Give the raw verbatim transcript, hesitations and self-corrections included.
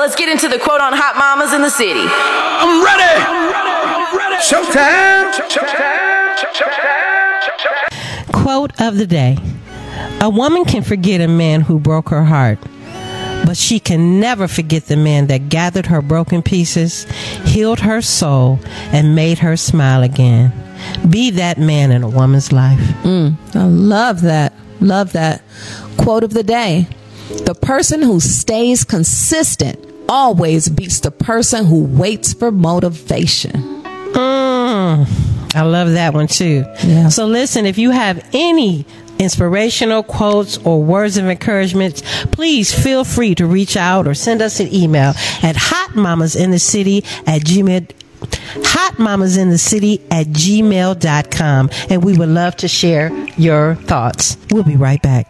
let's get into the quote on Hot Mamas in the City. I'm ready. I'm ready. Showtime. Showtime. Showtime. Quote of the day. A woman can forget a man who broke her heart, but she can never forget the man that gathered her broken pieces, healed her soul, and made her smile again. Be that man in a woman's life. Mm, I love that. Love that. Quote of the day. The person who stays consistent always beats the person who waits for motivation. Mm, I love that one too. Yeah. So listen, if you have any inspirational quotes or words of encouragement, please feel free to reach out or send us an email at hotmamasinthecity at gmail hotmamasinthecity at gmail dot com, and we would love to share your thoughts. We'll be right back.